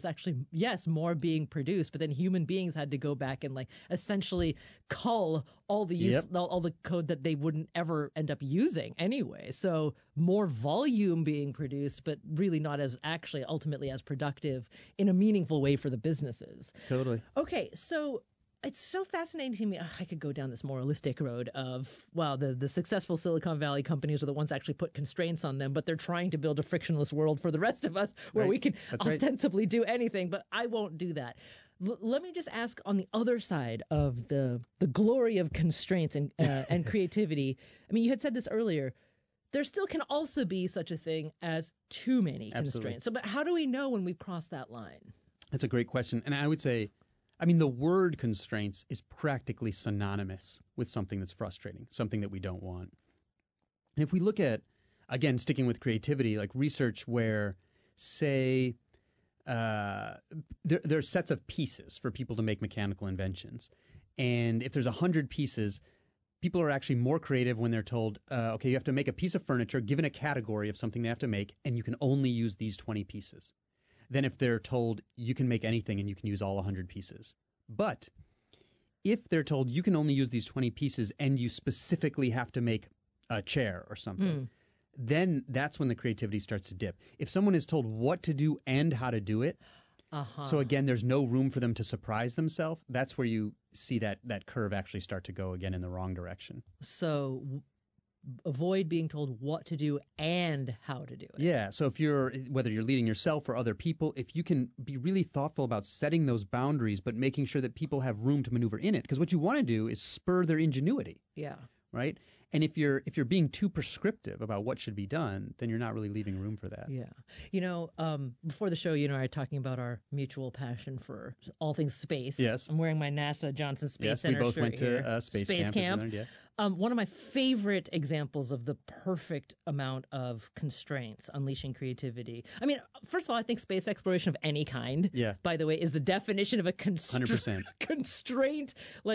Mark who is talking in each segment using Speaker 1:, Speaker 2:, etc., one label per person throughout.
Speaker 1: was actually, yes, more being produced, but then human beings had to go back and like essentially cull all the all the code that they wouldn't ever end up using anyway. So more volume being produced, but really not as actually ultimately as productive in a meaningful way for the businesses.
Speaker 2: Totally.
Speaker 1: Okay, so it's so fascinating to me. I could go down this moralistic road of, well, the successful Silicon Valley companies are the ones that actually put constraints on them, but they're trying to build a frictionless world for the rest of us where we can ostensibly do anything, but I won't do that. Let me just ask on the other side of the glory of constraints and creativity. I mean, you had said this earlier. There still can also be such a thing as too many constraints. So, but how do we know when we've crossed that line?
Speaker 2: That's a great question. And I would say, I mean, the word constraints is practically synonymous with something that's frustrating, something that we don't want. And if we look at, again, sticking with creativity, like research where, say, there are sets of pieces for people to make mechanical inventions. And if there's 100 pieces, people are actually more creative when they're told, okay, you have to make a piece of furniture, given a category of something they have to make, and you can only use these 20 pieces. Than if they're told you can make anything and you can use all 100 pieces. But if they're told you can only use these 20 pieces and you specifically have to make a chair or something, then that's when the creativity starts to dip. If someone is told what to do and how to do it, so again, there's no room for them to surprise themselves, that's where you see that curve actually start to go again in the wrong direction.
Speaker 1: So avoid being told what to do and how to do it.
Speaker 2: Yeah. So whether you're leading yourself or other people, if you can be really thoughtful about setting those boundaries, but making sure that people have room to maneuver in it, because what you want to do is spur their ingenuity.
Speaker 1: Yeah.
Speaker 2: Right. And if you're being too prescriptive about what should be done, then you're not really leaving room for that.
Speaker 1: Yeah. Before the show, you and I are talking about our mutual passion for all things space.
Speaker 2: Yes.
Speaker 1: I'm wearing my NASA Johnson Space Center
Speaker 2: shirt. Yes, we both went
Speaker 1: here.
Speaker 2: to space camp. Yeah.
Speaker 1: One of my favorite examples of the perfect amount of constraints unleashing creativity. I mean, first of all, I think space exploration of any kind, by the way, is the definition of a 100%. Constraint,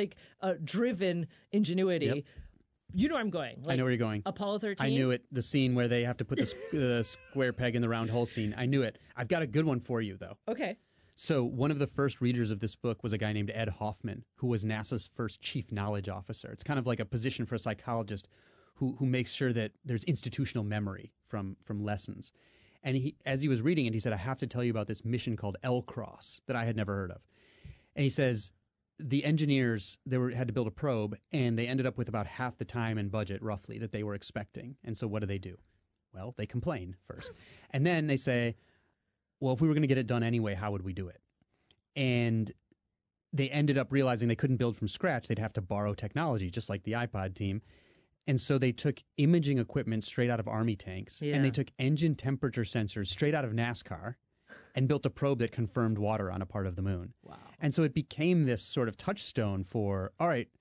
Speaker 1: driven ingenuity.
Speaker 2: Yep.
Speaker 1: You know where I'm going.
Speaker 2: I know where you're going.
Speaker 1: Apollo 13?
Speaker 2: I knew it. The scene where they have to put the square peg in the round hole scene. I knew it. I've got a good one for you, though.
Speaker 1: Okay.
Speaker 2: So one of the first readers of this book was a guy named Ed Hoffman, who was NASA's first chief knowledge officer. It's kind of like a position for a psychologist who makes sure that there's institutional memory from lessons. And as he was reading it, he said, I have to tell you about this mission called L-Cross that I had never heard of. And he says, the engineers had to build a probe, and they ended up with about half the time and budget, roughly, that they were expecting. And so what do? Well, they complain first. And then they say, well, if we were going to get it done anyway, how would we do it? And they ended up realizing they couldn't build from scratch. They'd have to borrow technology, just like the iPod team. And so they took imaging equipment straight out of Army tanks, and they took engine temperature sensors straight out of NASCAR, and built a probe that confirmed water on a part of the moon.
Speaker 1: Wow.
Speaker 2: And so it became this sort of touchstone for, all right,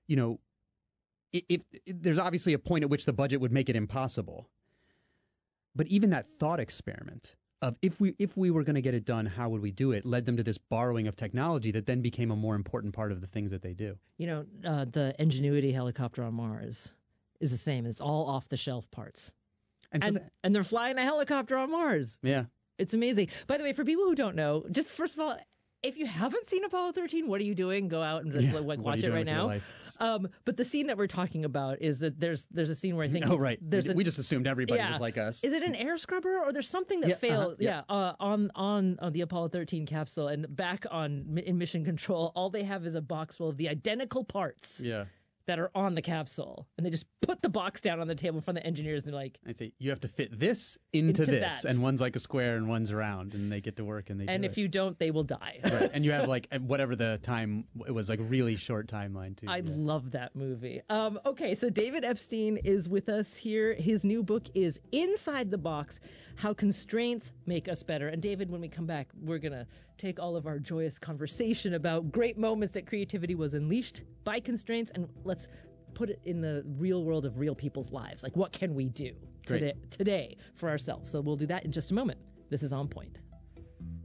Speaker 2: if there's obviously a point at which the budget would make it impossible. But even that thought experiment of if we were going to get it done, how would we do it, led them to this borrowing of technology that then became a more important part of the things that they do.
Speaker 1: The Ingenuity helicopter on Mars is the same. It's all off-the-shelf parts. And they're flying a helicopter on Mars.
Speaker 2: Yeah.
Speaker 1: It's amazing. By the way, for people who don't know, just first of all, if you haven't seen Apollo 13, what are you doing? Go out and just watch it right now. But the scene that we're talking about is that there's a scene where I think
Speaker 2: we just assumed everybody was like us.
Speaker 1: Is it an air scrubber or there's something that failed? On the Apollo 13 capsule and back in mission control, all they have is a box full of the identical parts.
Speaker 2: Yeah.
Speaker 1: That are on the capsule, and they just put the box down on the table in front of the engineers, and they're like,
Speaker 2: I say, you have to fit this into this, and one's like a square and one's round, and they get to work and they do it.
Speaker 1: And if you don't, they will die.
Speaker 2: Right. And you have whatever the time, it was like a really short timeline too.
Speaker 1: I love that movie. Okay, so David Epstein is with us here. His new book is Inside the Box, How Constraints Make Us Better. And David, when we come back, we're going to take all of our joyous conversation about great moments that creativity was unleashed by constraints, and let's put it in the real world of real people's lives. Like, what can we do today for ourselves? So we'll do that in just a moment. This is On Point.